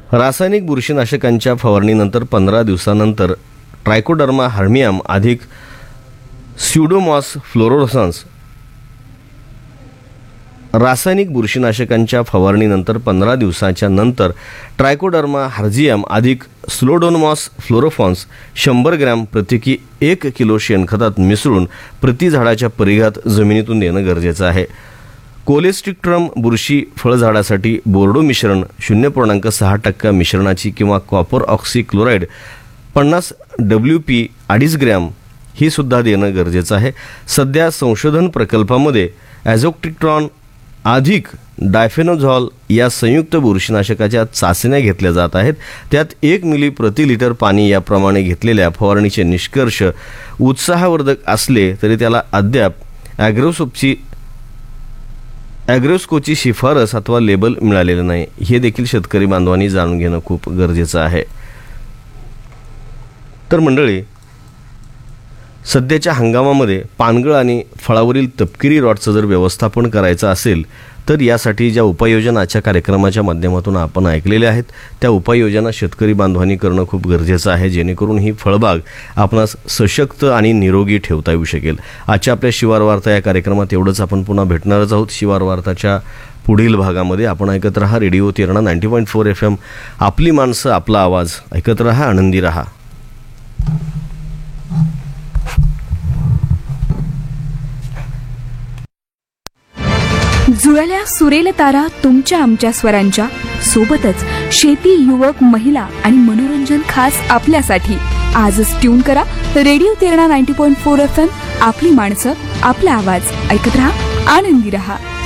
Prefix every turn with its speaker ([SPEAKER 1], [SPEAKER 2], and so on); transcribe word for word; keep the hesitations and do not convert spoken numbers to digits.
[SPEAKER 1] रासायनिक बुरशीनाशकांच्या फवारणीनंतर पंधरा दिवसानंतर ट्रायकोडर्मा हर्मियम अधिक स्युडोमॉस फ्लोरोसन्स रासायनिक बुरशीनाशकांच्या फवारणीनंतर पंधरा दिवसाच्या नंतर ट्रायकोडर्मा हर्जियम अधिक स्लोडोनमॉस फ्लोरोफॉन्स शंभर ग्रॅम प्रत्येकी एक किलो शेणखतात मिसळून प्रति झाडाच्या परिघात जमिनीतून देणं गरजेचं आहे. कोलेस्ट्रिक्ट्रम बुरशी फळझाडासाठी बोर्डो मिश्रण शून्य पूर्णांक सहा टक्का मिश्रणाची किंवा कॉपर ऑक्सी क्लोराईड पन्नास डब्ल्यू पी अडीच ग्रॅम ही सुद्धा देणं गरजेचं आहे. सध्या संशोधन प्रकल्पामध्ये ॲझोक्ट्रिक्ट्रॉन अधिक डायफेनोझॉल या संयुक्त बुरशीनाशकाच्या चाचण्या घेतल्या जात आहेत. त्यात एक मिली प्रति लिटर पाणी याप्रमाणे घेतलेल्या फवारणीचे निष्कर्ष उत्साहवर्धक असले तरी त्याला अद्याप ॲग्रोसोपची ॲग्रोस्कोची शिफारस अथवा लेबल मिळालेलं नाही. हे देखील शेतकरी बांधवांनी जाणून घेणं खूप गरजेचं आहे. तर मंडळी, सध्याच्या हंगामामध्ये पानगळ आणि फळावरील तपकिरी रॉटचं जर व्यवस्थापन करायचं असेल तर यासाठी ज्या उपाययोजना आजच्या कार्यक्रमाच्या माध्यमातून आपण ऐकलेल्या आहेत त्या उपाययोजना शेतकरी बांधवांनी करणं खूप गरजेचं आहे, जेणेकरून ही फळबाग आपणास सशक्त आणि निरोगी ठेवता येऊ शकेल. आजच्या आपल्या शिवार वार्ता या कार्यक्रमात एवढंच. आपण पुन्हा भेटणारच आहोत शिवार वार्ताच्या पुढील भागामध्ये. आपण ऐकत रहा radio Terna ninety point four F M. आपली माणसं आपला आवाज. ऐकत रहा, आनंदी रहा.
[SPEAKER 2] जुळल्या सुरेल तारा तुमच्या आमच्या स्वरांच्या सोबतच शेती, युवक, महिला आणि मनोरंजन खास आपल्यासाठी. आजच ट्यून करा radio Terna ninety point four F M. आपली माणसं आपला आवाज. ऐकत रहा, आनंदी रहा.